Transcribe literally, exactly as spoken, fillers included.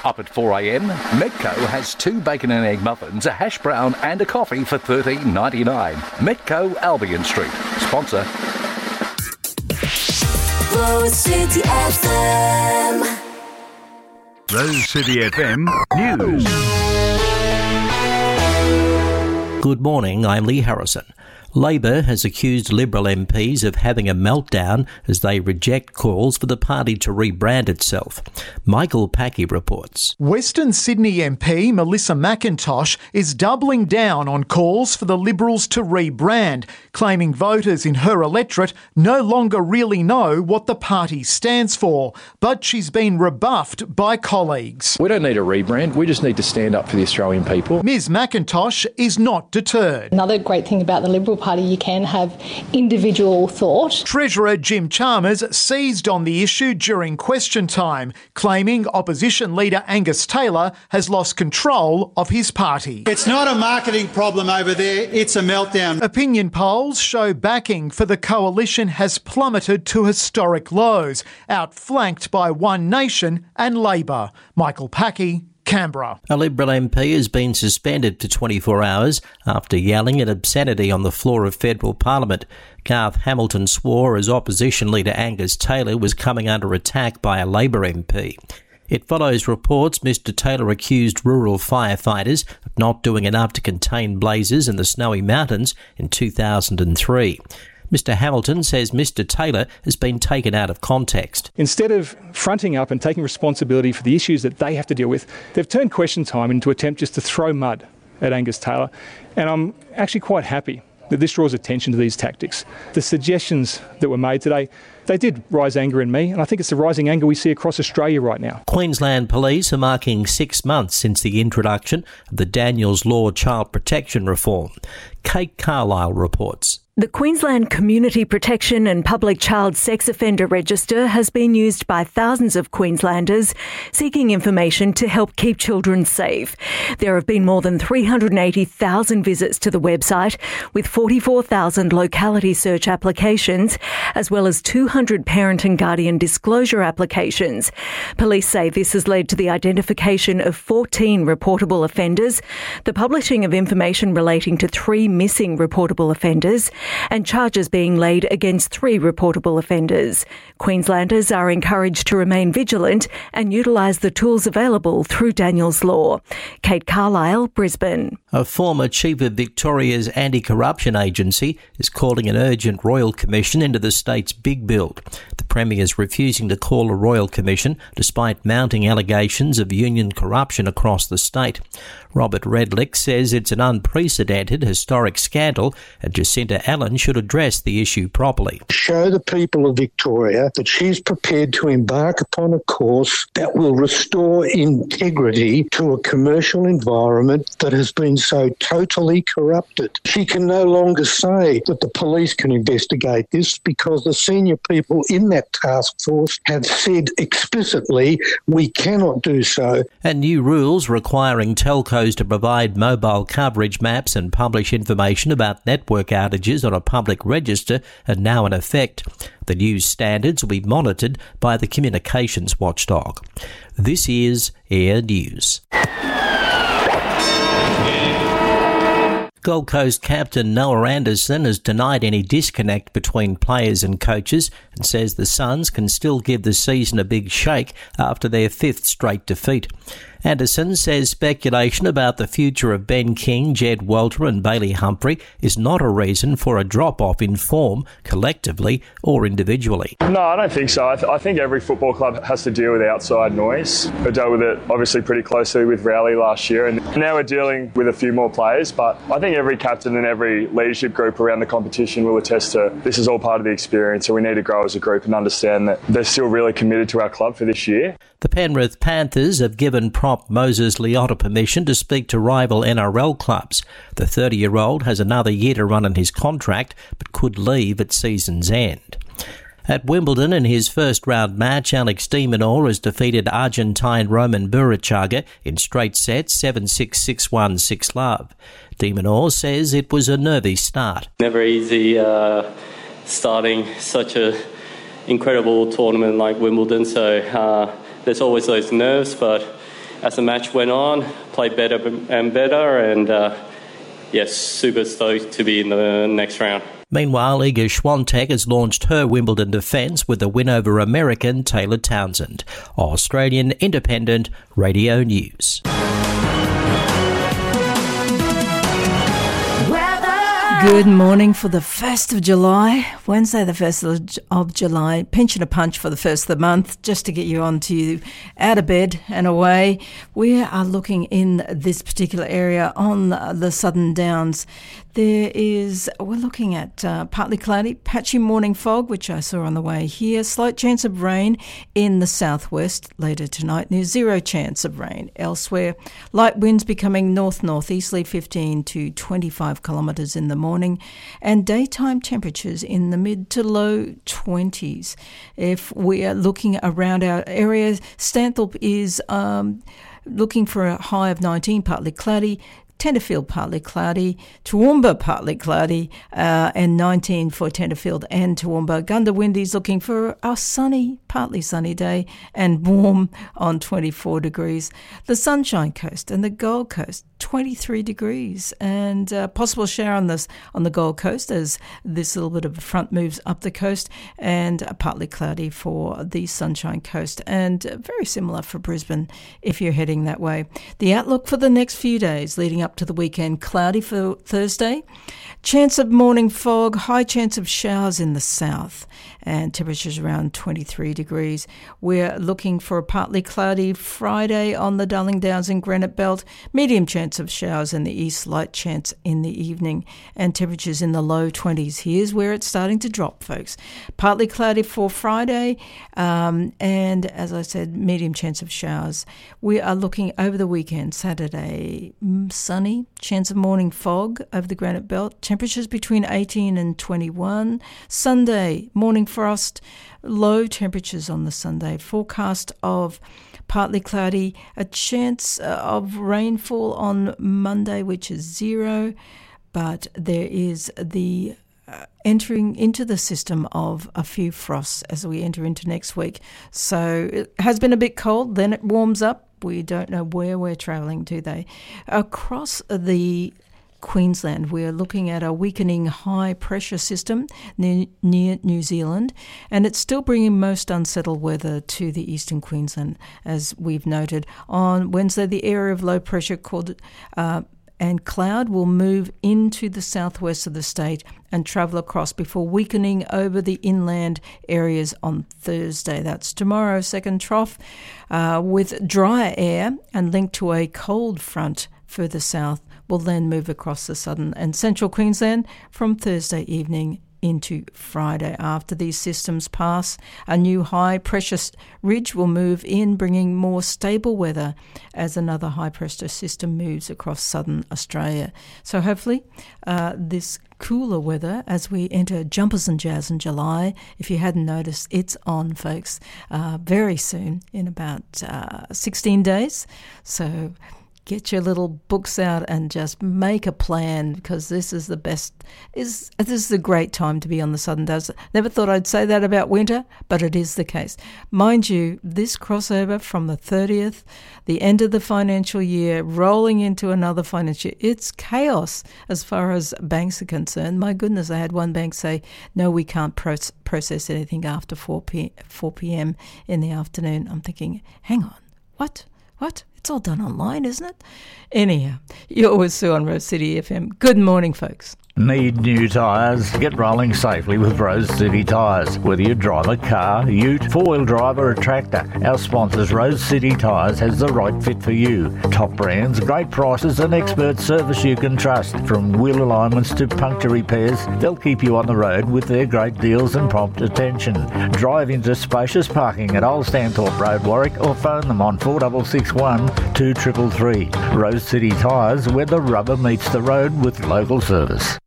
Up at four a m, Metco has two bacon and egg muffins, a hash brown and a coffee for thirteen ninety-nine. Metco, Albion Street. Sponsor. Rose City F M. Rose City F M News. Good morning, I'm Lee Harrison. Labor has accused Liberal M Ps of having a meltdown as they reject calls for the party to rebrand itself. Michael Packey reports. Western Sydney M P Melissa McIntosh is doubling down on calls for the Liberals to rebrand, claiming voters in her electorate no longer really know what the party stands for. But she's been rebuffed by colleagues. We don't need a rebrand, we just need to stand up for the Australian people. Ms McIntosh is not deterred. Another great thing about the Liberal Party, you can have individual thought. Treasurer Jim Chalmers seized on the issue during question time, claiming opposition leader Angus Taylor has lost control of his party. It's not a marketing problem over there, it's a meltdown. Opinion polls show backing for the coalition has plummeted to historic lows, outflanked by One Nation and Labor. Michael Packey, Canberra. A Liberal M P has been suspended for twenty-four hours after yelling at obscenity on the floor of federal parliament. Garth Hamilton swore as opposition leader Angus Taylor was coming under attack by a Labor M P. It follows reports Mister Taylor accused rural firefighters of not doing enough to contain blazes in the Snowy Mountains in two thousand three. Mister Hamilton says Mister Taylor has been taken out of context. Instead of fronting up and taking responsibility for the issues that they have to deal with, they've turned question time into an attempt just to throw mud at Angus Taylor. And I'm actually quite happy that this draws attention to these tactics. The suggestions that were made today, they did rise anger in me, and I think it's the rising anger we see across Australia right now. Queensland Police are marking six months since the introduction of the Daniels Law child protection reform. Kate Carlisle reports. The Queensland Community Protection and Public Child Sex Offender Register has been used by thousands of Queenslanders seeking information to help keep children safe. There have been more than three hundred eighty thousand visits to the website, with forty-four thousand locality search applications, as well as two hundred parent and guardian disclosure applications. Police say this has led to the identification of fourteen reportable offenders, the publishing of information relating to three missing reportable offenders, and charges being laid against three reportable offenders. Queenslanders are encouraged to remain vigilant and utilise the tools available through Daniels Law. Kate Carlisle, Brisbane. A former chief of Victoria's anti-corruption agency is calling an urgent royal commission into the state's big build. The Premier is refusing to call a royal commission despite mounting allegations of union corruption across the state. Robert Redlick says it's an unprecedented historic scandal and Jacinta Allen should address the issue properly. Show the people of Victoria that she's prepared to embark upon a course that will restore integrity to a commercial environment that has been so totally corrupted. She can no longer say that the police can investigate this because the senior people in that task force have said explicitly we cannot do so. And new rules requiring telcos to provide mobile coverage maps and publish information about network outages on a public register are now in effect. The new standards will be monitored by the communications watchdog. This is Air News. Gold Coast captain Noah Anderson has denied any disconnect between players and coaches and says the Suns can still give the season a big shake after their fifth straight defeat. Anderson says speculation about the future of Ben King, Jed Walter and Bailey Humphrey is not a reason for a drop-off in form, collectively or individually. No, I don't think so. I, th- I think every football club has to deal with outside noise. We dealt with it obviously pretty closely with Rowley last year, and now we're dealing with a few more players, but I think every captain and every leadership group around the competition will attest to this is all part of the experience, and we need to grow as a group and understand that they're still really committed to our club for this year. The Penrith Panthers have given prop Moses Leota permission to speak to rival N R L clubs. The thirty-year-old has another year to run on his contract, but could leave at season's end. At Wimbledon, in his first-round match, Alex de Minaur has defeated Argentine Roman Burruchaga in straight sets seven six, six one, six love. De Minaur says it was a nervy start. Never easy uh, starting such a incredible tournament like Wimbledon, so uh, there's always those nerves, but as the match went on, played better and better, and uh, yes, super stoked to be in the next round. Meanwhile, Iga Swiatek has launched her Wimbledon defence with a win over American Taylor Townsend. Australian Independent Radio News. Good morning for the first of July, Wednesday the first of July. Pensioner punch for the first of the month, just to get you on to out of bed and away. We are looking in this particular area on the Southern Downs. There is, we're looking at uh, partly cloudy, patchy morning fog, which I saw on the way here. Slight chance of rain in the southwest later tonight. Near zero chance of rain elsewhere. Light winds becoming north-northeasterly, fifteen to twenty-five kilometres in the morning. And daytime temperatures in the mid to low twenties. If we are looking around our area, Stanthorpe is um, looking for a high of nineteen, partly cloudy. Tenterfield partly cloudy, Toowoomba partly cloudy, uh, and nineteen for Tenterfield and Toowoomba. Gundawindi's looking for a sunny, partly sunny day and warm on twenty-four degrees. The Sunshine Coast and the Gold Coast, twenty-three degrees, and uh, possible shower on this on the Gold Coast as this little bit of a front moves up the coast, and uh, partly cloudy for the Sunshine Coast, and uh, very similar for Brisbane if you're heading that way. The outlook for the next few days leading up to the weekend: cloudy for Thursday, chance of morning fog, high chance of showers in the south, and temperatures around twenty-three degrees. We're looking for a partly cloudy Friday on the Darling Downs and Granite Belt, medium chance of showers in the east, light chance in the evening, and temperatures in the low twenties. Here's where it's starting to drop, folks. Partly cloudy for Friday, um, and as I said, medium chance of showers. We are looking over the weekend, Saturday, sunny, chance of morning fog over the Granite Belt, temperatures between eighteen and twenty-one. Sunday, morning frost, low temperatures on the Sunday. Forecast of partly cloudy, a chance of rainfall on Monday, which is zero, but there is the uh, entering into the system of a few frosts as we enter into next week. So it has been a bit cold, then it warms up. We don't know where we're travelling to, they. Across the Queensland, we're looking at a weakening high pressure system near, near New Zealand, and it's still bringing most unsettled weather to the eastern Queensland, as we've noted. On Wednesday, the area of low pressure called uh, and cloud will move into the southwest of the state and travel across before weakening over the inland areas on Thursday. That's tomorrow, second trough, uh, with drier air and linked to a cold front further south, will then move across the southern and central Queensland from Thursday evening into Friday. After these systems pass, a new high pressure ridge will move in, bringing more stable weather as another high pressure system moves across southern Australia. So hopefully uh, this cooler weather as we enter jumpers and jazz in July. If you hadn't noticed, it's on, folks, uh, very soon, in about uh, sixteen days. So get your little books out and just make a plan, because this is the best, is this is a great time to be on the Southern Downs. Never thought I'd say that about winter, but it is the case. Mind you, this crossover from the thirtieth, the end of the financial year, rolling into another financial year, it's chaos as far as banks are concerned. My goodness, I had one bank say, no, we can't proce- process anything after four p.m. in the afternoon. I'm thinking, hang on, what? What? It's all done online, isn't it? Anyhow, you're with Sue on Rose City F M. Good morning, folks. Need new tyres? Get rolling safely with Rose City Tyres. Whether you drive a car, ute, four-wheel drive or a tractor, our sponsors Rose City Tyres has the right fit for you. Top brands, great prices and expert service you can trust. From wheel alignments to puncture repairs, they'll keep you on the road with their great deals and prompt attention. Drive into spacious parking at Old Stanthorpe Road, Warwick, or phone them on four six six one, two three three three. Rose City Tyres, where the rubber meets the road with local service.